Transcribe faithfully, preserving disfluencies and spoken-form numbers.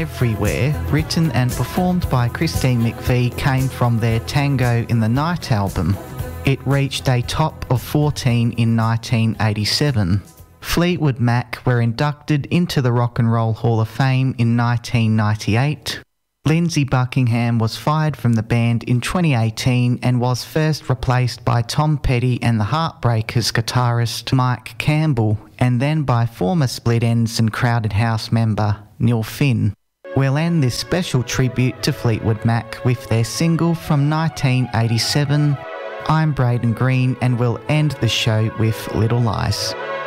Everywhere, written and performed by Christine McVie, came from their Tango in the Night album. It reached a top of fourteen in nineteen eighty-seven. Fleetwood Mac were inducted into the Rock and Roll Hall of Fame in nineteen ninety-eight. Lindsey Buckingham was fired from the band in twenty eighteen and was first replaced by Tom Petty and the Heartbreakers guitarist Mike Campbell, and then by former Split Enz and Crowded House member Neil Finn. We'll end this special tribute to Fleetwood Mac with their single from nineteen eighty-seven, I'm Braden Green, and we'll end the show with Little Lies.